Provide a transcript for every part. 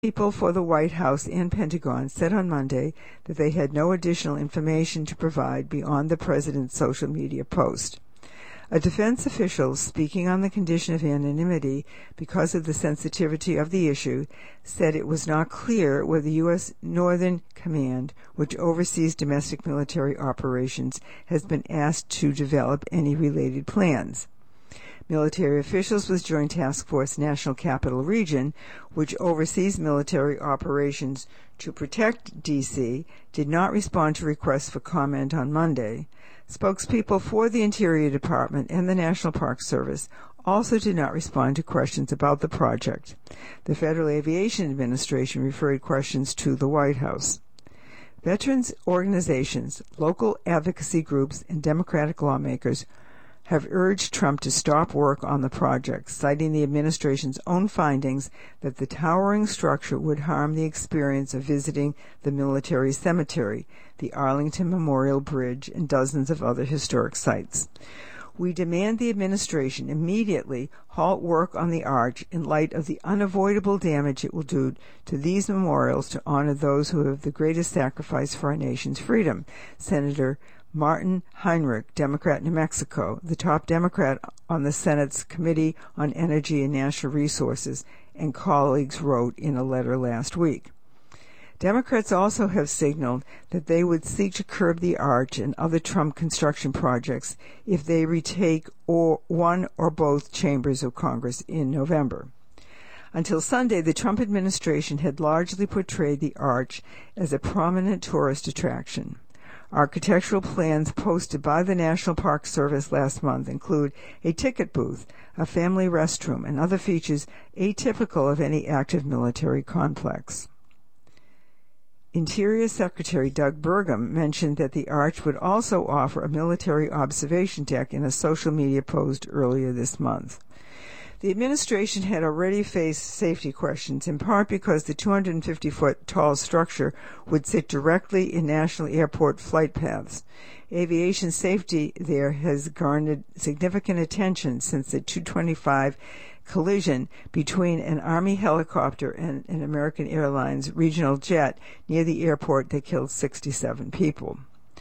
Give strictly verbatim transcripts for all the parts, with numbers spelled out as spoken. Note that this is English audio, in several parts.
People for the White House and Pentagon said on Monday that they had no additional information to provide beyond the president's social media post. A defense official, speaking on the condition of anonymity because of the sensitivity of the issue, said it was not clear whether the U S. Northern Command, which oversees domestic military operations, has been asked to develop any related plans. Military officials with Joint Task Force National Capital Region, which oversees military operations to protect D C, did not respond to requests for comment on Monday. Spokespeople for the Interior Department and the National Park Service also did not respond to questions about the project. The Federal Aviation Administration referred questions to the White House. Veterans organizations, local advocacy groups, and Democratic lawmakers have urged Trump to stop work on the project, citing the administration's own findings that the towering structure would harm the experience of visiting the military cemetery, the Arlington Memorial Bridge, and dozens of other historic sites. We demand the administration immediately halt work on the arch in light of the unavoidable damage it will do to these memorials to honor those who have the greatest sacrifice for our nation's freedom, Senator Martin Heinrich, Democrat, New Mexico, the top Democrat on the Senate's Committee on Energy and Natural Resources, and colleagues wrote in a letter last week. Democrats also have signaled that they would seek to curb the arch and other Trump construction projects if they retake or one or both chambers of Congress in November. Until Sunday, the Trump administration had largely portrayed the arch as a prominent tourist attraction. Architectural plans posted by the National Park Service last month include a ticket booth, a family restroom, and other features atypical of any active military complex. Interior Secretary Doug Burgum mentioned that the arch would also offer a military observation deck in a social media post earlier this month. The administration had already faced safety questions, in part because the two hundred fifty foot tall structure would sit directly in national airport flight paths. Aviation safety there has garnered significant attention since the two twenty-five collision between an Army helicopter and an American Airlines regional jet near the airport that killed sixty-seven people.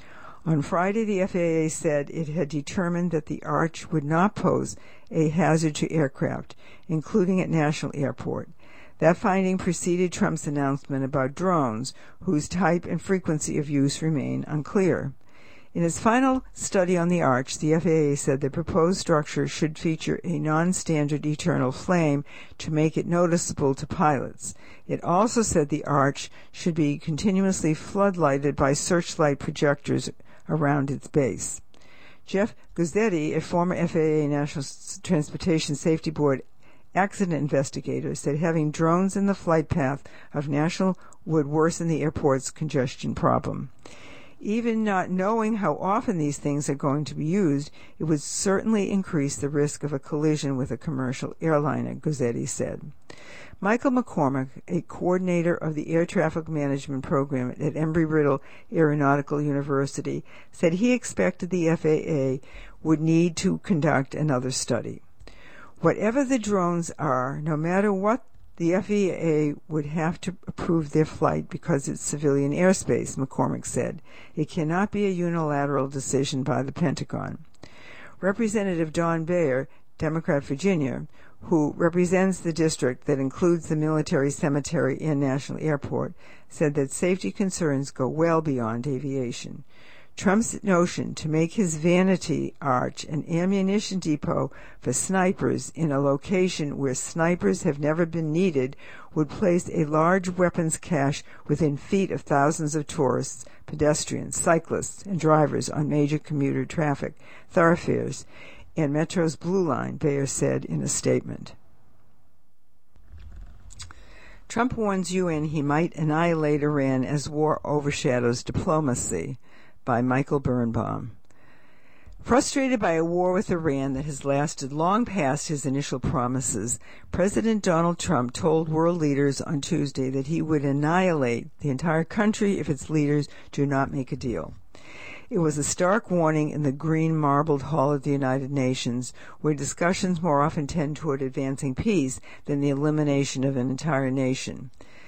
On Friday, the F A A said it had determined that the arch would not pose a hazard to aircraft, including at National Airport. That finding preceded Trump's announcement about drones, whose type and frequency of use remain unclear. In its final study on the arch, the F A A said the proposed structure should feature a non-standard eternal flame to make it noticeable to pilots. It also said the arch should be continuously floodlighted by searchlight projectors around its base. Jeff Guzzetti, a former F A A National Transportation Safety Board accident investigator, said having drones in the flight path of National would worsen the airport's congestion problem. Even not knowing how often these things are going to be used, it would certainly increase the risk of a collision with a commercial airliner, Guzzetti said. Michael McCormick, a coordinator of the Air Traffic Management Program at Embry-Riddle Aeronautical University, said he expected the F A A would need to conduct another study. Whatever the drones are, no matter what, the F A A would have to approve their flight because it's civilian airspace, McCormick said. It cannot be a unilateral decision by the Pentagon. Representative Don Beyer, Democrat Virginia, who represents the district that includes the military cemetery and National Airport, said that safety concerns go well beyond aviation. Trump's notion to make his vanity arch an ammunition depot for snipers in a location where snipers have never been needed would place a large weapons cache within feet of thousands of tourists, pedestrians, cyclists, and drivers on major commuter traffic thoroughfares and Metro's Blue Line, Beyer said in a statement. Trump warns U N he might annihilate Iran as war overshadows diplomacy, by Michael Birnbaum. Frustrated by a war with Iran that has lasted long past his initial promises, President Donald Trump told world leaders on Tuesday that he would annihilate the entire country if its leaders do not make a deal. It was a stark warning in the green marbled hall of the United Nations, where discussions more often tend toward advancing peace than the elimination of an entire nation.